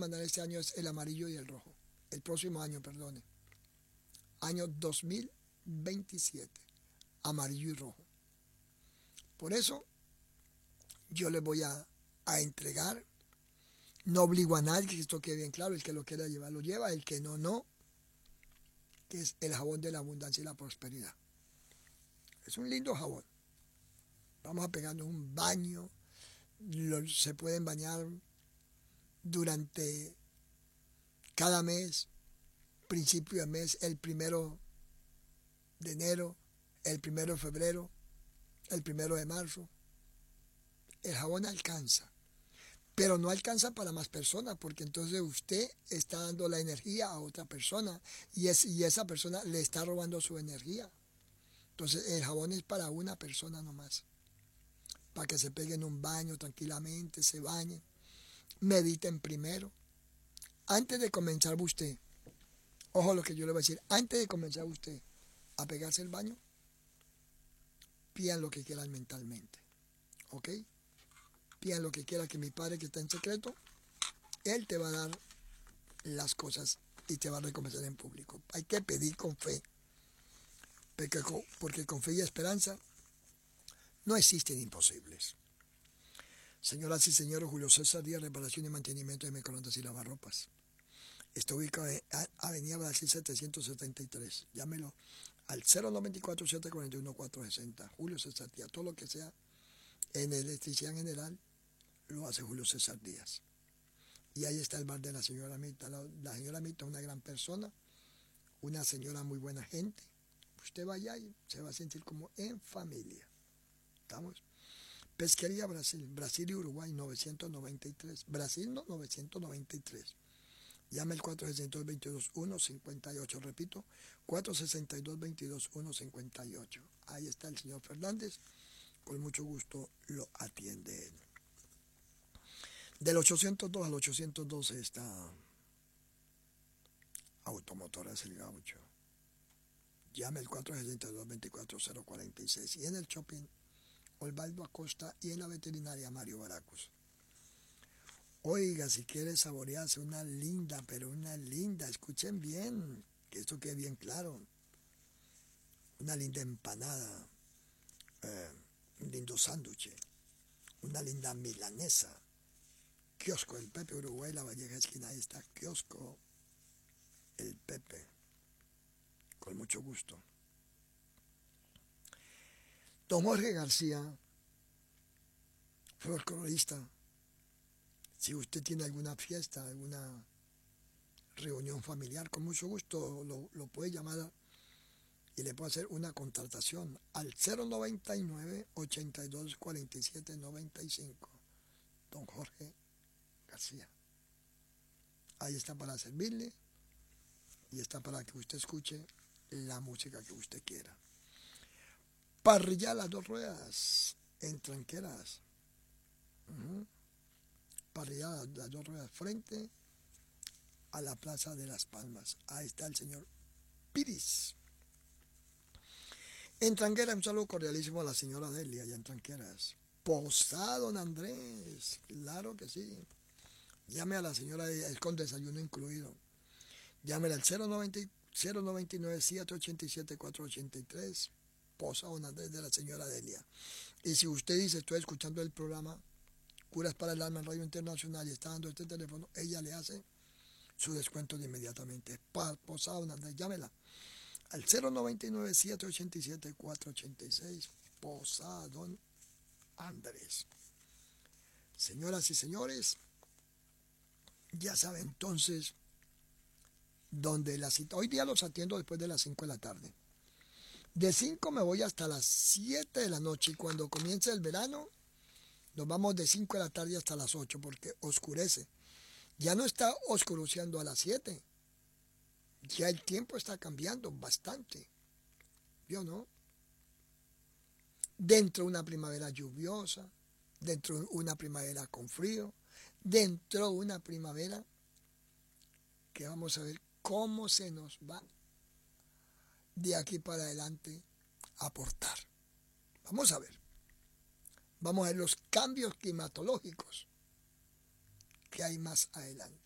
mandar este año es el amarillo y el rojo. El próximo año, perdone. Año 2027. Amarillo y rojo. Por eso yo les voy a entregar. No obligo a nadie, que esto quede bien claro. El que lo quiera llevar, lo lleva. El que no, no. Que es el jabón de la abundancia y la prosperidad. Es un lindo jabón. Vamos a pegarnos un baño. Se pueden bañar durante cada mes, principio de mes, el 1 de enero, el 1 de febrero, el 1 de marzo. El jabón alcanza, pero no alcanza para más personas, porque entonces usted está dando la energía a otra persona y esa persona le está robando su energía. Entonces el jabón es para una persona nomás, para que se peguen un baño tranquilamente, se bañen, mediten primero. Antes de comenzar usted, ojo lo que yo le voy a decir, antes de comenzar usted a pegarse el baño, pidan lo que quieran mentalmente, ¿ok? Pidan lo que quieran, que mi Padre que está en secreto, Él te va a dar las cosas y te va a recompensar en público. Hay que pedir con fe, porque con fe y esperanza no existen imposibles. Señoras y señores, Julio César Díaz, reparación y mantenimiento de microondas y lavarropas. Está ubicado en Avenida Brasil 773. Llámelo al 094-741-460. Julio César Díaz. Todo lo que sea en electricidad en general lo hace Julio César Díaz. Y ahí está el bar de la señora Mita. La señora Mita es una gran persona, una señora muy buena gente. Usted va allá y se va a sentir como en familia. ¿Estamos? Pesquería Brasil, Brasil y Uruguay 993. Brasil no, 993. Llame al 462-22-158. Repito, 462-22-158. Ahí está el señor Fernández. Con mucho gusto lo atiende él. Del 802 al 812 está Automotoras El Gaucho. Llame al 462-24046. Y en el shopping, Osvaldo Acosta, y en la veterinaria Mario Baracus. Oiga, si quiere saborearse una linda, pero una linda, escuchen bien, que esto quede bien claro, una linda empanada, un lindo sándwich, una linda milanesa, kiosco El Pepe, Uruguay, La Valleja esquina, ahí está, kiosco El Pepe, con mucho gusto. Don Jorge García, folclorista. Si usted tiene alguna fiesta, alguna reunión familiar, con mucho gusto lo puede llamar y le puede hacer una contratación al 099-8247-95. Don Jorge García. Ahí está para servirle y está para que usted escuche la música que usted quiera. Parrilla Las Dos Ruedas en Tranqueras. Parrilla Las Dos Ruedas frente a la Plaza de las Palmas. Ahí está el señor Piris. En Tranqueras, un saludo cordialísimo a la señora Delia, allá en Tranqueras. Posada, don Andrés, claro que sí. Llame a la señora Delia, con desayuno incluido. Llámela al 099-787-483. Posada, don Andrés, de la señora Delia. Y si usted dice, estoy escuchando el programa Curas para el Alma en Radio Internacional y está dando este teléfono, ella le hace su descuento de inmediatamente. Posada, don Andrés, llámela al 099-787-486. Posada, don Andrés. Señoras y señores, ya saben entonces dónde la cita. Hoy día los atiendo después de las 5 de la tarde. De 5 me voy hasta las 7 de la noche y cuando comience el verano nos vamos de 5 de la tarde hasta las 8 porque oscurece. Ya no está oscureciendo a las 7. Ya el tiempo está cambiando bastante. ¿Vio, no? Dentro de una primavera lluviosa, dentro de una primavera con frío, dentro de una primavera que vamos a ver cómo se nos va de aquí para adelante a aportar. Vamos a ver. Vamos a ver los cambios climatológicos que hay más adelante.